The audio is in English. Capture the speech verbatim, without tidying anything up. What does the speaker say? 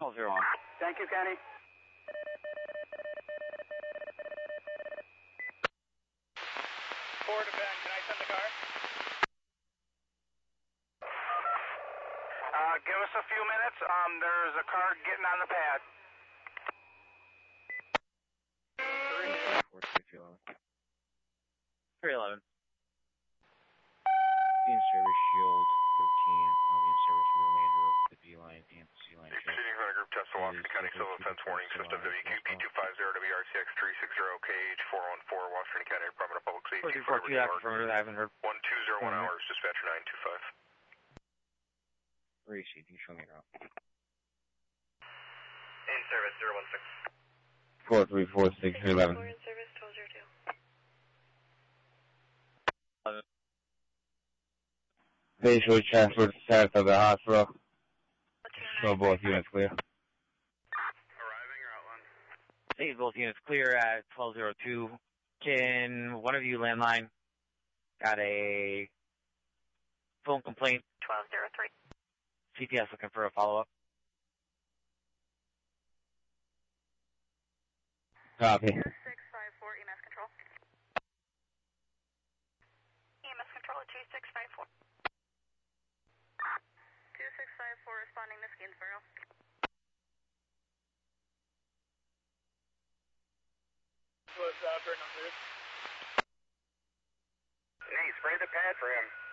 twelve zero one. Thank you, Kenny. Four to Ben, can I send the car? Uh, give us a few minutes. Um, there's a car getting on the pad. three eleven. In service, Shield thirteen. I'll be in service for the remainder of the B line and C line. Exceeding Center Group Tesla, Washington County Civil Defense Warning System, W Q P two five zero W R C X three six zero K H four one four, Washington County Department of Public Safety. four two after affirmative, I haven't heard. one two zero one hours, dispatcher nine two five. Where is she? Can you show me around? In service, zero one six. four three four six eleven. In service, twelve zero two. Visually transferred south of the hospital. So both units clear. Arriving or outland? Hey, both units clear at twelve zero two. Can one of you landline got a phone complaint? twelve zero three. C T S looking for a follow-up. Copy. two six five four E M S control. E M S control at two six five four. two six five four responding to Skinsboro. What's uh, Burton on service? Hey, spray the pad for him.